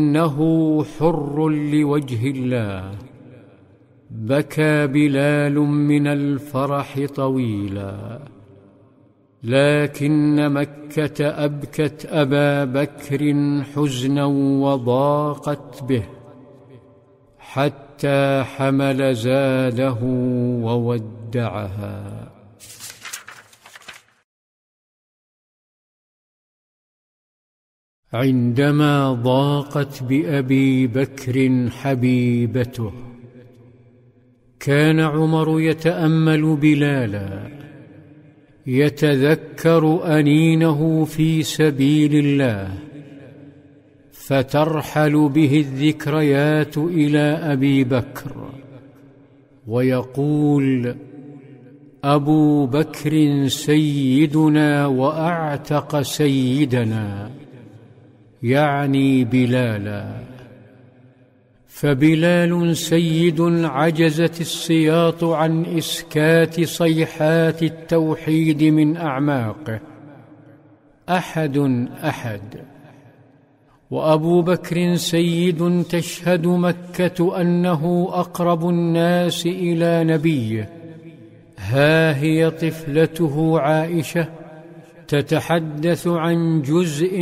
إنه حر لوجه الله. بكى بلال من الفرح طويلا، لكن مكة أبكت أبا بكر حزنا وضاقت به، حتى حمل زاده وودعها. عندما ضاقت بأبي بكر حبيبته، كان عمر يتأمل بلالا يتذكر أنينه في سبيل الله، فترحل به الذكريات إلى أبي بكر، ويقول: أبو بكر سيدنا وأعتق سيدنا، يعني بلالا. فبلال سيد عجزت السياط عن إسكات صيحات التوحيد من أعماقه، أحد أحد. وأبو بكر سيد تشهد مكة أنه أقرب الناس إلى نبيه، ها هي طفلته عائشة تتحدث عن جزء